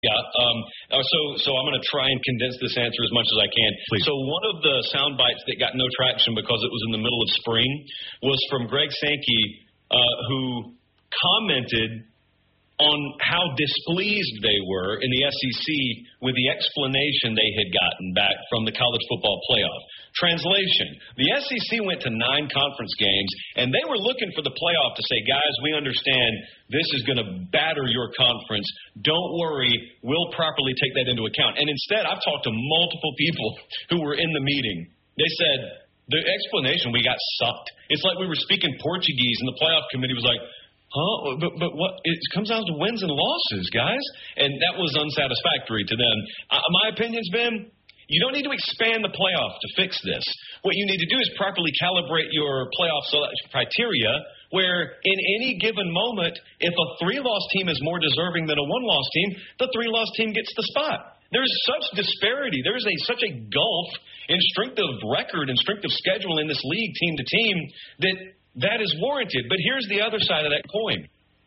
Yeah. So I'm going to try and condense this answer as much as I can. Please. So one of the sound bites that got no traction because it was in the middle of spring was from Greg Sankey, who commented on how displeased they were in the SEC with the explanation they had gotten back from the college football playoff. Translation, the SEC went to 9 conference games, and they were looking for the playoff to say, guys, we understand this is going to batter your conference. Don't worry, we'll properly take that into account. And instead, I've talked to multiple people who were in the meeting. They said, the explanation, we got sucked. It's like we were speaking Portuguese, and the playoff committee was like, huh? But what? It comes down to wins and losses, guys. And that was unsatisfactory to them. My opinion's been, you don't need to expand the playoff to fix this. What you need to do is properly calibrate your playoff selection criteria where in any given moment, if a 3-loss team is more deserving than a 1-loss team, the 3-loss team gets the spot. There's such disparity. There's such a gulf in strength of record and strength of schedule in this league, team to team, that is warranted. But here's the other side of that coin.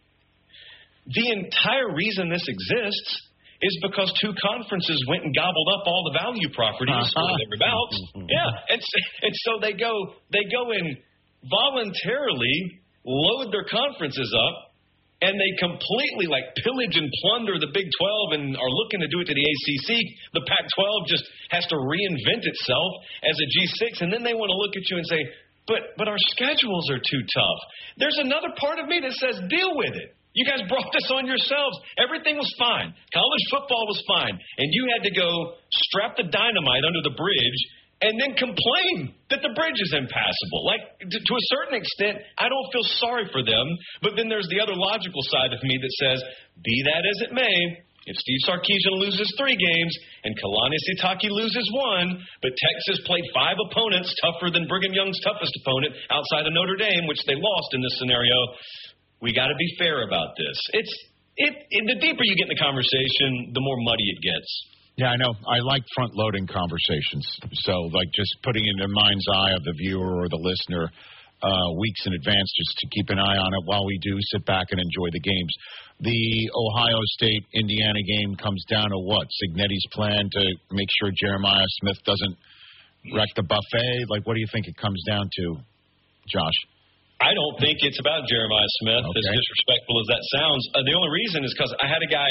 The entire reason this exists is because 2 conferences went and gobbled up all the value properties for their bouts. Yeah, and so they go and voluntarily load their conferences up, and they completely pillage and plunder the Big 12 and are looking to do it to the ACC. The Pac-12 just has to reinvent itself as a G6, and then they want to look at you and say, But our schedules are too tough. There's another part of me that says, deal with it. You guys brought this on yourselves. Everything was fine. College football was fine. And you had to go strap the dynamite under the bridge and then complain that the bridge is impassable. To a certain extent, I don't feel sorry for them. But then there's the other logical side of me that says, be that as it may, if Steve Sarkisian loses 3 games and Kalani Sitake loses 1, but Texas played 5 opponents tougher than Brigham Young's toughest opponent outside of Notre Dame, which they lost in this scenario, we got to be fair about this. The deeper you get in the conversation, the more muddy it gets. Yeah, I know. I like front-loading conversations. So, just putting it in the mind's eye of the viewer or the listener weeks in advance just to keep an eye on it while we do sit back and enjoy the games. The Ohio State-Indiana game comes down to what? Signetti's plan to make sure Jeremiah Smith doesn't wreck the buffet? What do you think it comes down to, Josh? I don't think it's about Jeremiah Smith, as disrespectful as that sounds. The only reason is because I had a guy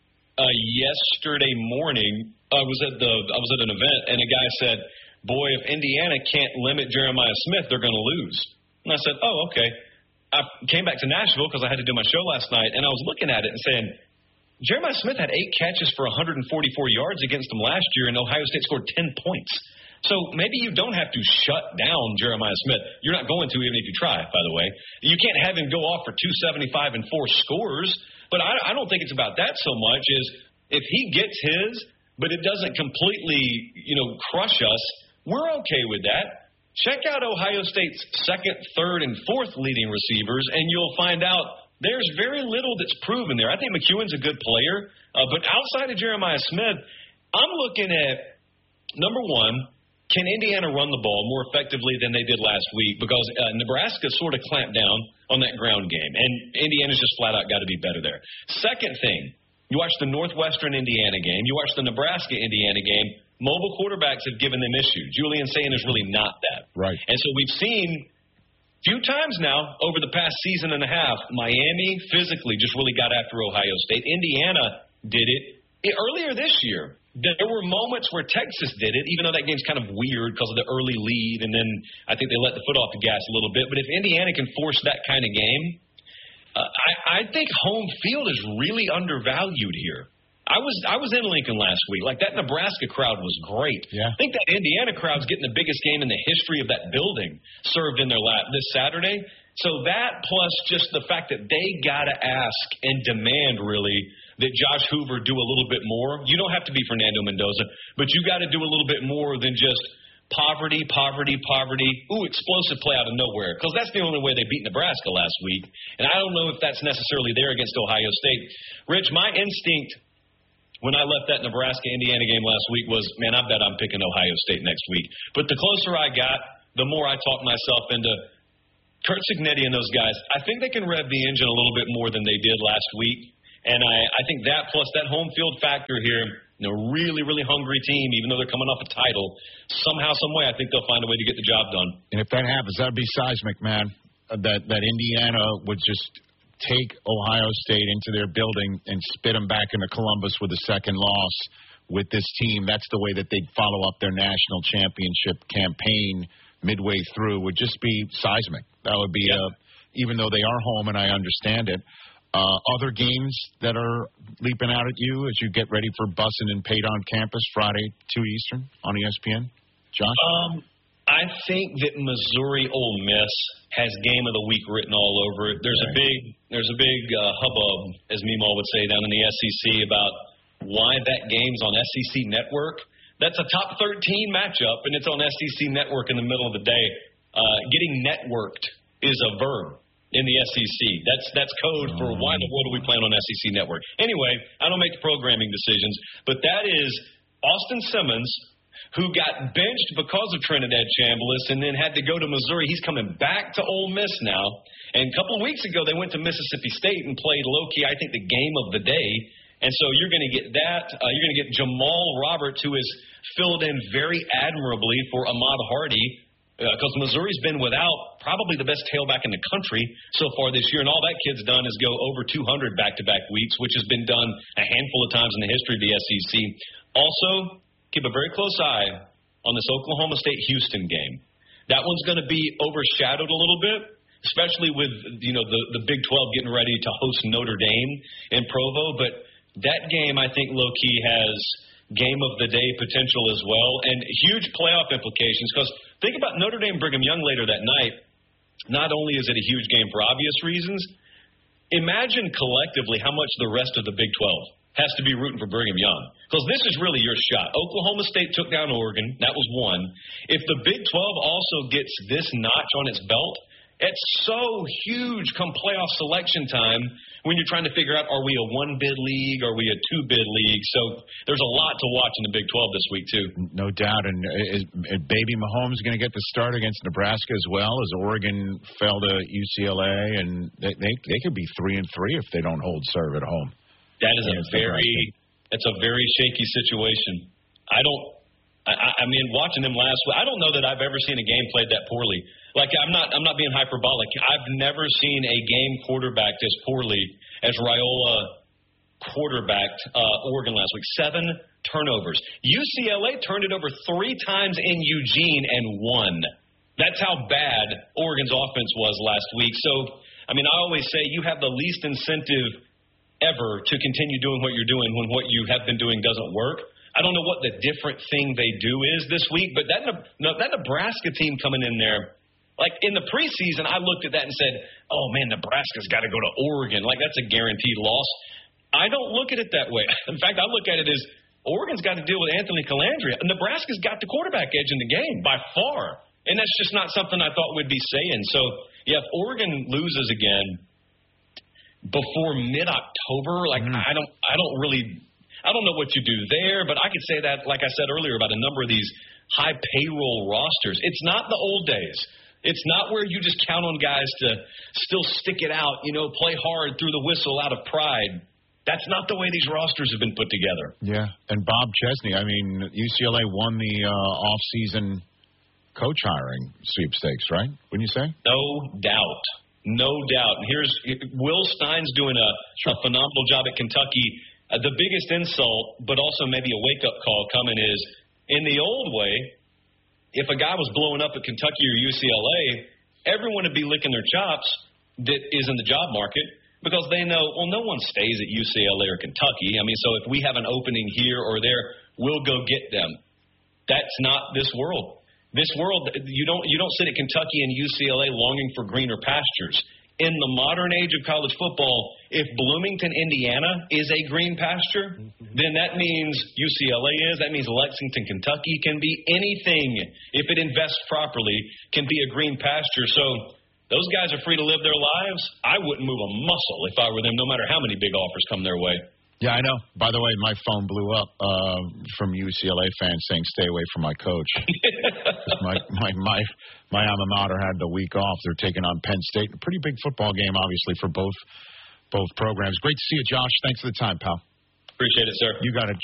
yesterday morning. I was at an event, and a guy said, boy, if Indiana can't limit Jeremiah Smith, they're going to lose. And I said, oh, okay. I came back to Nashville because I had to do my show last night, and I was looking at it and saying, Jeremiah Smith had 8 catches for 144 yards against them last year, and Ohio State scored 10 points. So maybe you don't have to shut down Jeremiah Smith. You're not going to even if you try, by the way. You can't have him go off for 275 and 4 scores. But I don't think it's about that so much as if he gets his, but it doesn't completely, crush us, we're okay with that. Check out Ohio State's 2nd, 3rd, and 4th leading receivers, and you'll find out there's very little that's proven there. I think McEwen's a good player, but outside of Jeremiah Smith, I'm looking at, number one, can Indiana run the ball more effectively than they did last week? Because Nebraska sort of clamped down on that ground game, and Indiana's just flat out got to be better there. Second thing, you watch the Northwestern Indiana game, you watch the Nebraska-Indiana game, mobile quarterbacks have given them issues. Julian Sayin is really not that. Right. And so we've seen a few times now over the past season and a half, Miami physically just really got after Ohio State. Indiana did it earlier this year. There were moments where Texas did it, even though that game's kind of weird because of the early lead, and then I think they let the foot off the gas a little bit. But if Indiana can force that kind of game, I think home field is really undervalued here. I was in Lincoln last week. That Nebraska crowd was great. Yeah. I think that Indiana crowd's getting the biggest game in the history of that building served in their lap this Saturday. So that plus just the fact that they got to ask and demand really that Josh Hoover do a little bit more. You don't have to be Fernando Mendoza, but you got to do a little bit more than just poverty. Ooh, explosive play out of nowhere, because that's the only way they beat Nebraska last week. And I don't know if that's necessarily there against Ohio State. Rich, my instinct when I left that Nebraska-Indiana game last week was, man, I bet I'm picking Ohio State next week. But the closer I got, the more I talked myself into Curt Cignetti and those guys. I think they can rev the engine a little bit more than they did last week. And I think that plus that home field factor here, really, really hungry team, even though they're coming off a title, somehow, some way, I think they'll find a way to get the job done. And if that happens, that would be seismic, man. That Indiana would just take Ohio State into their building and spit them back into Columbus with a second loss with this team. That's the way that they'd follow up their national championship campaign midway through. Would just be seismic. That would be, even though they are home, and I understand it. Other games that are leaping out at you as you get ready for Bussin' and Pate on campus Friday, 2 Eastern on ESPN? Josh? I think that Missouri Ole Miss has game of the week written all over it. There's a big hubbub, as Meemaw would say, down in the SEC about why that game's on SEC Network. That's a top 13 matchup, and it's on SEC Network in the middle of the day. Getting networked is a verb in the SEC. That's code for why in the world do we play on SEC Network. Anyway, I don't make the programming decisions, but that is Austin Simmons, who got benched because of Trinidad Chambliss and then had to go to Missouri. He's coming back to Ole Miss now. And a couple of weeks ago, they went to Mississippi State and played low-key, I think, the game of the day. And so you're going to get that. You're going to get Jamal Roberts, who has filled in very admirably for Ahmad Hardy, because Missouri's been without probably the best tailback in the country so far this year. And all that kid's done is go over 200 back-to-back weeks, which has been done a handful of times in the history of the SEC. Also, keep a very close eye on this Oklahoma State-Houston game. That one's going to be overshadowed a little bit, especially with the Big 12 getting ready to host Notre Dame in Provo. But that game, I think, low-key has game of the day potential as well, and huge playoff implications. Because think about Notre Dame Brigham Young later that night. Not only is it a huge game for obvious reasons, imagine collectively how much the rest of the Big 12 has to be rooting for Brigham Young. Because this is really your shot. Oklahoma State took down Oregon. That was one. If the Big 12 also gets this notch on its belt, it's so huge come playoff selection time when you're trying to figure out, are we a one-bid league? Are we a two-bid league? So there's a lot to watch in the Big 12 this week, too. No doubt. And is Baby Mahomes going to get the start against Nebraska as well, as Oregon fell to UCLA? And they could be 3-3 if they don't hold serve at home. That is it's a very shaky situation. I mean, watching them last week, I don't know that I've ever seen a game played that poorly. Like, I'm not being hyperbolic. I've never seen a game quarterbacked as poorly as Raiola quarterbacked Oregon last week. 7 turnovers. UCLA turned it over 3 times in Eugene and won. That's how bad Oregon's offense was last week. So, I mean, I always say you have the least incentive ever to continue doing what you're doing when what you have been doing doesn't work. I don't know what the different thing they do is this week, but that Nebraska team coming in there, like in the preseason, I looked at that and said, oh, man, Nebraska's got to go to Oregon. Like, that's a guaranteed loss. I don't look at it that way. In fact, I look at it as Oregon's got to deal with Anthony Calandria. Nebraska's got the quarterback edge in the game by far, and that's just not something I thought we'd be saying. So, yeah, if Oregon loses again before mid-October, like I don't know what you do there, but I could say that, like I said earlier, about a number of these high payroll rosters. It's not the old days. It's not where you just count on guys to still stick it out, play hard through the whistle out of pride. That's not the way these rosters have been put together. Yeah, and Bob Chesney, I mean, UCLA won the off-season coach hiring sweepstakes, right? Wouldn't you say? No doubt. No doubt. And here's Will Stein's doing a phenomenal job at Kentucky. The biggest insult, but also maybe a wake-up call coming is, in the old way, if a guy was blowing up at Kentucky or UCLA, everyone would be licking their chops that is in the job market because they know, well, no one stays at UCLA or Kentucky. I mean, so if we have an opening here or there, we'll go get them. That's not this world. This world, you don't sit at Kentucky and UCLA longing for greener pastures. In the modern age of college football, if Bloomington, Indiana is a green pasture, then that means UCLA is. That means Lexington, Kentucky can be anything. If it invests properly, can be a green pasture. So those guys are free to live their lives. I wouldn't move a muscle if I were them, no matter how many big offers come their way. Yeah, I know. By the way, my phone blew up from UCLA fans saying, "Stay away from my coach." my alma mater had the week off. They're taking on Penn State. A pretty big football game, obviously, for both both programs. Great to see you, Josh. Thanks for the time, pal. Appreciate it, sir. You got it.